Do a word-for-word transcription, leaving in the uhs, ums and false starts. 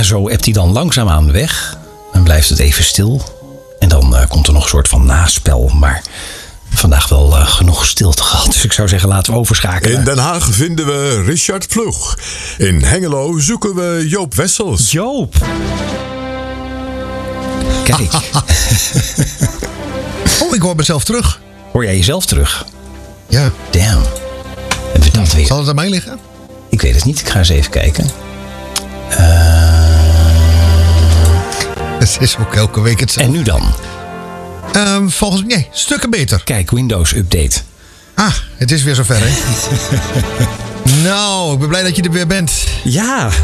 zo appt hij dan langzaamaan weg. Dan blijft het even stil. En dan uh, komt er nog een soort van naspel. Maar vandaag wel uh, genoeg stilte gehad. Dus ik zou zeggen, laten we overschakelen. In Den Haag vinden we Richard Ploeg. In Hengelo zoeken we Joop Wessels. Joop! Kijk. Oh, ik hoor mezelf terug. Hoor jij jezelf terug? Ja. Damn. Hebben we dat weer? Zal het aan mij liggen? Ik weet het niet. Ik ga eens even kijken. Uh... Het is ook elke week hetzelfde. En nu dan? Um, volgens mij, nee, stukken beter. Kijk, Windows Update. Ah, het is weer zover, hè? Nou, ik ben blij dat je er weer bent. Ja.